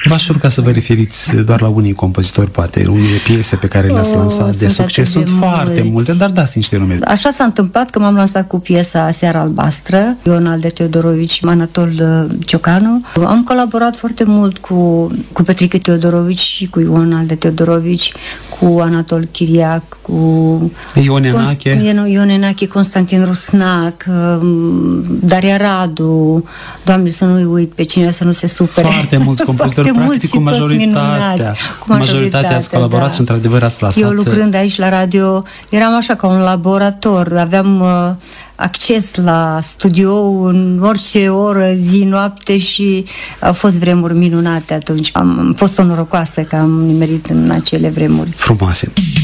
V-aș ruga să vă referiți doar la unii compozitori, poate, unele piese pe care le-ați lansat de succes. Sunt foarte multe, dar dați niște nume. Așa s-a întâmplat că m-am lansat cu piesa Seara Albastră, Ion Alde Teodorovici, Anatol Ciocanu. Am colaborat foarte mult cu Petrică Teodorovici și cu Ion Alde Teodorovici, cu Anatol Chiriac, cu Ion Enache, Constantin Rusnac, Daria Radu, Doamne, să nu-i uit pe cine, să nu se supere. Foarte mulți compozitori, practic cu majoritatea ați colaborat și într-adevăr ați lansat. Eu lucrând aici la radio, eram așa ca un laborator, aveam acces la studio în orice oră, zi, noapte și au fost vremuri minunate atunci. Am fost onorocoasă că am nimerit în acele vremuri frumoase.